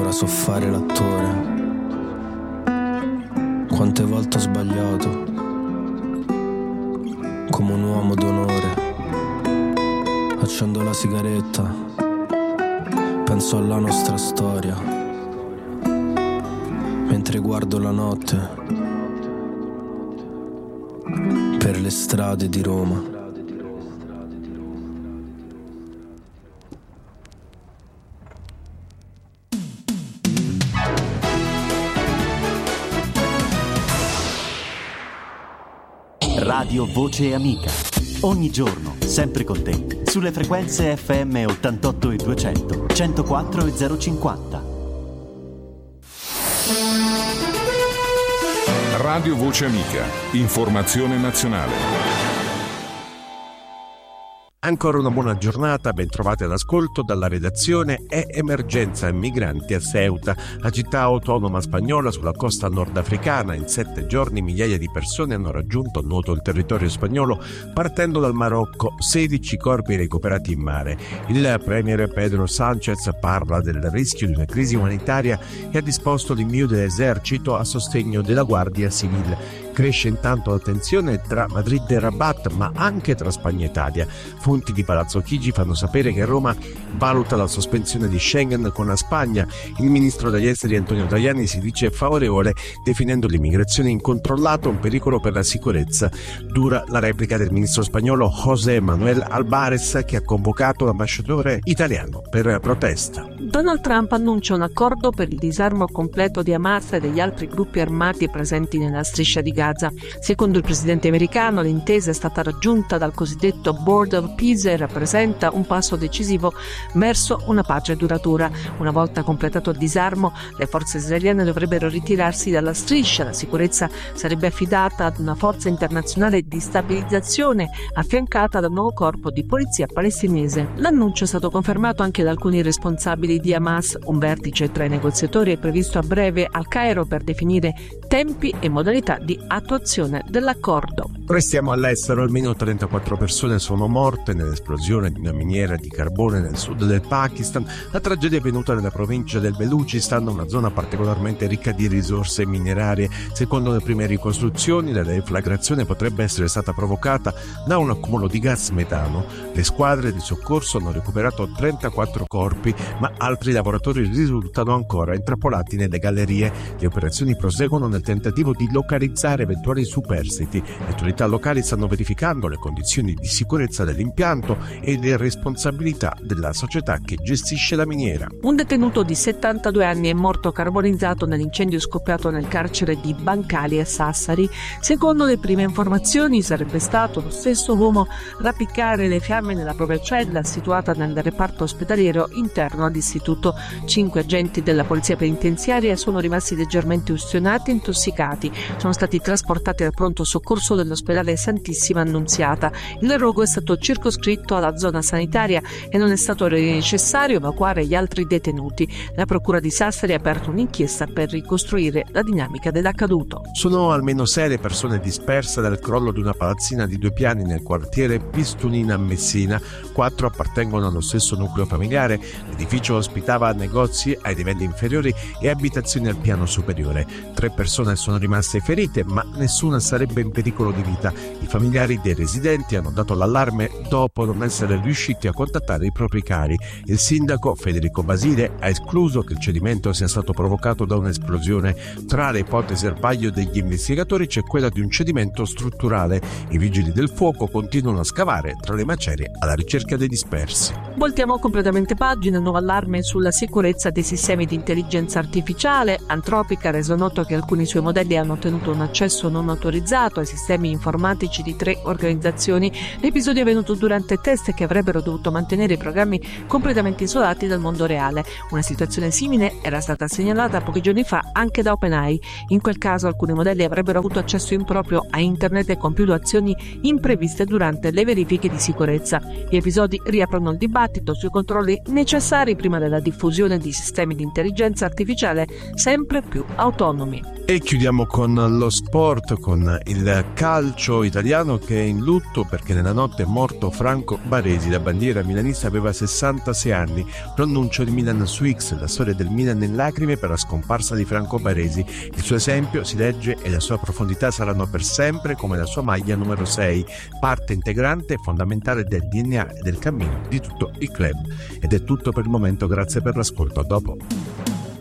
ora so fare l'attore. Quante volte ho sbagliato, come un uomo d'onore. Accendo la sigaretta, penso alla nostra storia, mentre guardo la notte per le strade di Roma. Radio Voce Amica. Ogni giorno, sempre con te, sulle frequenze FM 88 e 200, 104 e 050. Radio Voce Amica. Informazione nazionale. Ancora una buona giornata, ben trovati all'ascolto dalla redazione. È emergenza migranti a Ceuta, la città autonoma spagnola sulla costa nordafricana. In 7 giorni migliaia di persone hanno raggiunto a nuoto il territorio spagnolo partendo dal Marocco, 16 corpi recuperati in mare. Il premier Pedro Sánchez parla del rischio di una crisi umanitaria e ha disposto l'invio dell'esercito a sostegno della Guardia Civile. Cresce intanto la tensione tra Madrid e Rabat, ma anche tra Spagna e Italia. Fonti di Palazzo Chigi fanno sapere che Roma valuta la sospensione di Schengen con la Spagna. Il ministro degli esteri Antonio Tajani si dice favorevole, definendo l'immigrazione incontrollata un pericolo per la sicurezza. Dura la replica del ministro spagnolo José Manuel Álvarez, che ha convocato l'ambasciatore italiano per protesta. Donald Trump annuncia un accordo per il disarmo completo di Hamas e degli altri gruppi armati presenti nella striscia di Gaza. Secondo il presidente americano, l'intesa è stata raggiunta dal cosiddetto Board of Peace e rappresenta un passo decisivo verso una pace duratura. Una volta completato il disarmo, le forze israeliane dovrebbero ritirarsi dalla striscia. La sicurezza sarebbe affidata ad una forza internazionale di stabilizzazione affiancata da un nuovo corpo di polizia palestinese. L'annuncio è stato confermato anche da alcuni responsabili di Hamas. Un vertice tra i negoziatori è previsto a breve al Cairo per definire tempi e modalità di attuazione dell'accordo. Restiamo all'estero. Almeno 34 persone sono morte nell'esplosione di una miniera di carbone nel sud del Pakistan. La tragedia è avvenuta nella provincia del Belucistan, una zona particolarmente ricca di risorse minerarie. Secondo le prime ricostruzioni, la deflagrazione potrebbe essere stata provocata da un accumulo di gas metano. Le squadre di soccorso hanno recuperato 34 corpi, ma altri lavoratori risultano ancora intrappolati nelle gallerie. Le operazioni proseguono nel tentativo di localizzare eventuali superstiti. Le autorità locali stanno verificando le condizioni di sicurezza dell'impianto e le responsabilità della società che gestisce la miniera. Un detenuto di 72 anni è morto carbonizzato nell'incendio scoppiato nel carcere di Bancali a Sassari. Secondo le prime informazioni, sarebbe stato lo stesso uomo rapicare le fiamme nella propria cella situata nel reparto ospedaliero interno all'istituto. 5 agenti della polizia penitenziaria sono rimasti leggermente ustionati e intossicati. Sono stati trasportati al pronto soccorso dell'ospedale Santissima Annunziata. Il rogo è stato circoscritto alla zona sanitaria e non è stato necessario evacuare gli altri detenuti. La procura di Sassari ha aperto un'inchiesta per ricostruire la dinamica dell'accaduto. Sono almeno 6 le persone disperse dal crollo di una palazzina di 2 piani nel quartiere Pistunina a Messina. 4 appartengono allo stesso nucleo familiare. L'edificio ospitava negozi ai livelli inferiori e abitazioni al piano superiore. 3 persone sono rimaste ferite, ma nessuna sarebbe in pericolo di vita. I familiari dei residenti hanno dato l'allarme dopo non essere riusciti a contattare i propri cari. Il sindaco Federico Basile ha escluso che il cedimento sia stato provocato da un'esplosione. Tra le ipotesi al vaglio degli investigatori c'è quella di un cedimento strutturale. I vigili del fuoco continuano a scavare tra le macerie alla ricerca dei dispersi. Voltiamo completamente pagina. Nuovo allarme sulla sicurezza dei sistemi di intelligenza artificiale. Anthropic ha reso noto che alcuni suoi modelli hanno ottenuto un accesso non autorizzato ai sistemi informatici di 3 organizzazioni. L'episodio è avvenuto durante test che avrebbero dovuto mantenere i programmi completamente isolati dal mondo reale. Una situazione simile era stata segnalata pochi giorni fa anche da OpenAI. In quel caso alcuni modelli avrebbero avuto accesso improprio a internet e compiuto azioni impreviste durante le verifiche di sicurezza. Gli episodi riaprono il dibattito sui controlli necessari prima della diffusione di sistemi di intelligenza artificiale sempre più autonomi. E chiudiamo con lo sport, con il calcio italiano che è in lutto perché nella notte è morto Franco Baresi. La bandiera milanista aveva 66 anni. Pronuncio di Milan su X, la storia del Milan in lacrime per la scomparsa di Franco Baresi. Il suo esempio, si legge, e la sua profondità saranno per sempre come la sua maglia numero 6, parte integrante e fondamentale del DNA e del cammino di tutto il club. Ed è tutto per il momento, grazie per l'ascolto, a dopo.